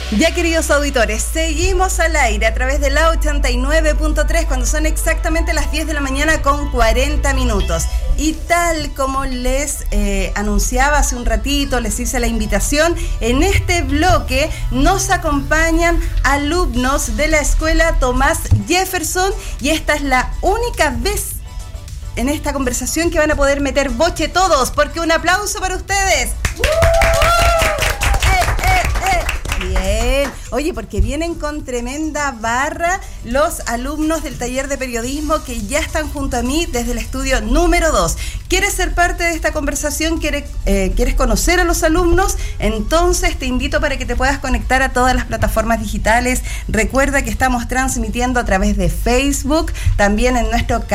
Ya, queridos auditores, seguimos al aire a través de la 89.3 cuando son exactamente las 10 de la mañana con 40 minutos. Y tal como les anunciaba hace un ratito, les hice la invitación, en este bloque nos acompañan alumnos de la escuela Thomas Jefferson y esta es la única vez en esta conversación que van a poder meter boche todos, porque un aplauso para ustedes. Bien, oye, porque vienen con tremenda barra los alumnos del taller de periodismo que ya están junto a mí desde el estudio número 2. ¿Quieres ser parte de esta conversación? ¿Quieres conocer a los alumnos? Entonces te invito para que te puedas conectar a todas las plataformas digitales. Recuerda que estamos transmitiendo a través de Facebook, también en nuestro canal